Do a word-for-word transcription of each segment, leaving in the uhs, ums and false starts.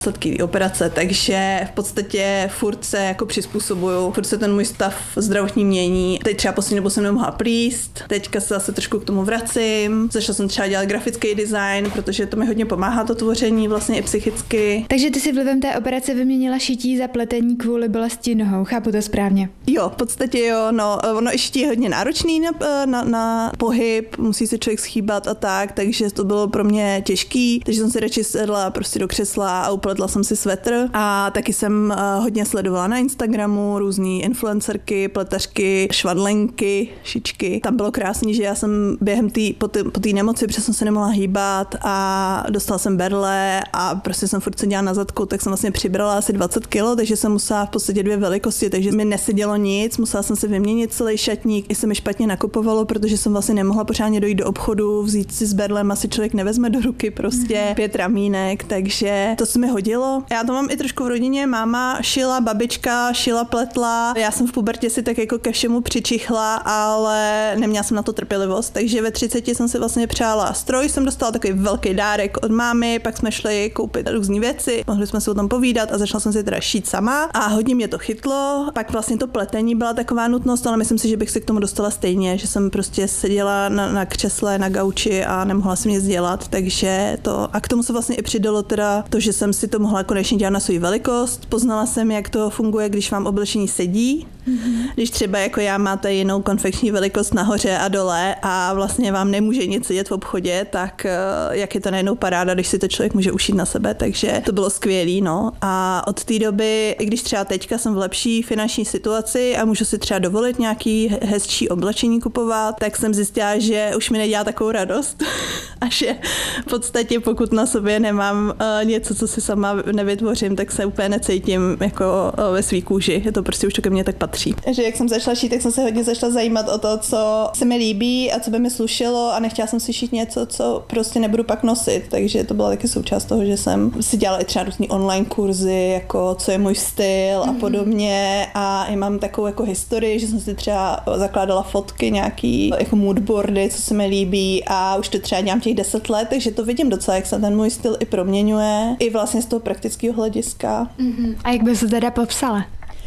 sladký operace, takže v podstatě furt se jako přizpůsobuju, furt se ten můj stav zdravotní mění. Teď třeba poslední dobu jsem nemohla plíst, teďka se zase trošku k tomu vracím. Začala jsem třeba dělat grafický design, protože to mi hodně pomáhá to tvoření vlastně i psychicky. Takže ty si vlivem té operace vyměnila šití za pletení kvůli bolesti nohou, chápu to správně? Jo, v podstatě jo, no, ono ještě je hodně náročný na, na, na pohyb, musí se člověk schýbat a tak, takže to bylo pro mě těžký, takže jsem si radši sedla prostě do křesla a upletla jsem si svetr a taky jsem uh, hodně sledovala na Instagramu různý influencerky, pletařky, švadlenky, šičky. Tam bylo krásný, že já jsem během tý, po té po nemoci, protože jsem se nemohla hýbat a dostala jsem berle a prostě jsem furt seděla na zadku, tak jsem vlastně přibrala asi dvacet kilo, takže jsem musela v podstatě dvě velikosti, takže mi nesedělo nic, musela jsem si vyměnit celý šatník, i se mi špatně nakupovalo, protože jsem vlastně nemohla pořádně dojít do obchodu, vzít si s berlem, asi člověk nevezme do ruky prostě mm-hmm. pět ramínek, takže to se mi hodilo. Já to mám i trošku v rodině, máma šila, babička šila, pletla, já jsem v pubertě si tak jako ke všemu přičichla, ale neměla jsem na to trpělivost, takže ve třiceti jsem si vlastně přála stroj, jsem dostala takový velký dárek od mámy, pak jsme šli koupit různé věci, mohli jsme se o tom povídat a začala jsem si teda šít sama a hodně mě to chytlo. Pak vlastně to pletení byla taková nutnost, ale myslím si, že bych se k tomu dostala stejně, že jsem prostě seděla na, na křesle, na gauči a nemohla jsem nic dělat, takže to a k tomu se vlastně i přidalo teda to, že jsem si to mohla konečně dělat na svou velikost. Poznala jsem, jak to funguje, když vám oblečení sedí. Mm-hmm. Když třeba jako já máte jinou konfekční velikost nahoře a dole a vlastně vám nemůže nic sedět v obchodě, tak jak je to najednou paráda, když si to člověk může ušít na sebe, takže to bylo skvělý, no. A od té doby, i když třeba teďka jsem v lepší finanční situaci a můžu si třeba dovolit nějaký hezčí oblečení kupovat, tak jsem zjistila, že už mi nedělá takovou radost a že v podstatě pokud na sobě nemám uh, něco, co si sama nevytvořím, tak se úplně necítím jako uh, ve svý kůži. Je to prostě už to ke mně tak patří. Že jak jsem začala šít, tak jsem se hodně začala zajímat o to, co se mi líbí a co by mi slušelo a nechtěla jsem si šít něco, co prostě nebudu pak nosit. Takže to byla taky součást toho, že jsem si dělala i třeba různý online kurzy, jako co je můj styl a podobně a i mám takovou jako historii, že jsem si třeba zakládala fotky nějaký jako moodboardy, co se mi líbí a už to třeba dělám těch deset let, takže to vidím docela, jak se ten můj styl i proměňuje, i vlastně z toho praktického hlediska. Mm-hmm. A jak by se teda popsala?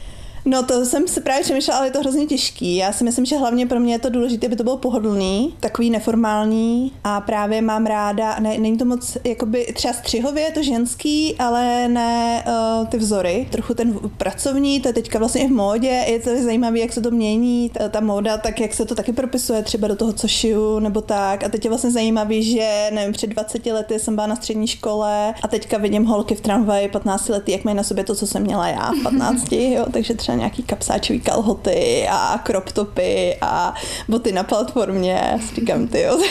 No to jsem si právě přemýšlela, ale je to hrozně těžký. Já si myslím, že hlavně pro mě je to důležité, aby to bylo pohodlný, takový neformální a právě mám ráda, ne, není to moc, jakoby třeba střihově je to ženský, ale ne uh, ty vzory. Trochu ten pracovní, to je teďka vlastně i v módě, je to zajímavé, jak se to mění, ta, ta móda, tak jak se to taky propisuje třeba do toho, co šiju, nebo tak. A teď je vlastně zajímavý, že nevím, před dvaceti lety jsem byla na střední škole a teďka vidím holky v tramvaji patnácti lety, jak mají na sobě to, co jsem měla já v patnácti, jo, takže třeba nějaký kapsáčový kalhoty a crop topy a boty na platformě. Říkám, ty jo.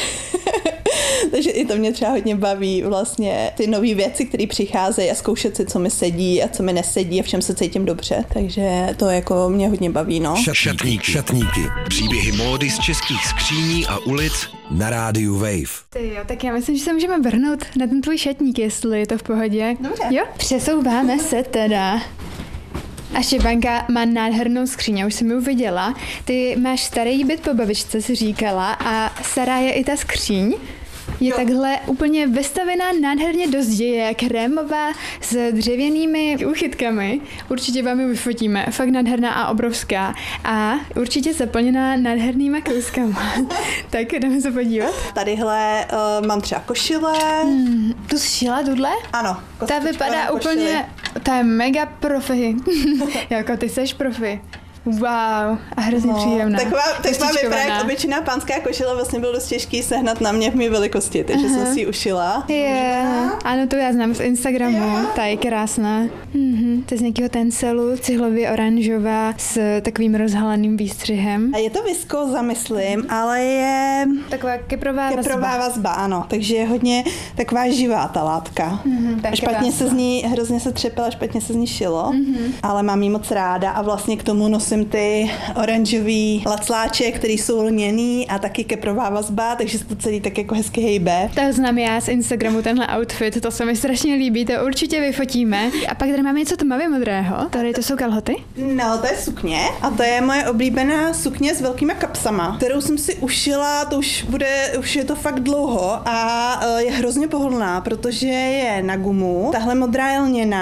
Takže i to mě třeba hodně baví vlastně ty nové věci, které přicházejí a zkoušet si, co mi sedí a co mi nesedí a v čem se cítím dobře. Takže to jako mě hodně baví, no. Šatníky. Šatníky. Příběhy módy z českých skříní a ulic na rádiu Wave. Ty jo, tak já myslím, že se můžeme vrhnout na ten tvůj šatník, jestli je to v pohodě. Dobře. Jo, přesouváme se teda. A Štěpánka má nádhernou skříň, já už jsem ji viděla. Ty máš starý byt po babičce, si říkala, a stará je i ta skříň. Je jo. Takhle úplně vystavená nádherně do zdi, je krémová s dřevěnými úchytkami. Určitě vám ji vyfotíme. Fakt nádherná a obrovská. A určitě zaplněná nádhernýma kouskama. Tak jdeme se podívat. Tadyhle uh, mám třeba košile. Hmm, tu jsi šila tuhle? Ano. Ta vypadá úplně, ta je mega profi. Jako ty seš profi. Wow, a hrozně no, příjemná. Taková, taková vypadá jak obyčejná pánská košile, vlastně byl dost těžký sehnat na mě v mé velikosti, takže uh-huh. jsem si ji ušila. Je, yeah. Ano, to já znám z Instagramu, yeah. Ta je krásná. Mm-hmm. To je z nějakého tencelu, cihlově oranžová s takovým rozhaleným výstřihem. A je to viskóza, myslím, ale je taková keprová vazba. Keprová vazba, ano, takže je hodně taková živá ta látka. Mm-hmm, špatně se z ní, hrozně se třepela, špatně se z ní šilo, mm-hmm. ale mám ji moc ráda a vlastně k tomu nosím nosím ty oranžový lacláče, který jsou lněný a taky keprová vazba, takže se to celý tak jako hezky hejbe. To znám já z Instagramu, tenhle outfit, to se mi strašně líbí, to určitě vyfotíme. A pak tady máme něco tmavě modrého. Tady to jsou kalhoty? No, to je sukně a to je moje oblíbená sukně s velkýma kapsama, kterou jsem si ušila, to už bude, už je to fakt dlouho a je hrozně pohodlná, protože je na gumu. Tahle modrá je lněná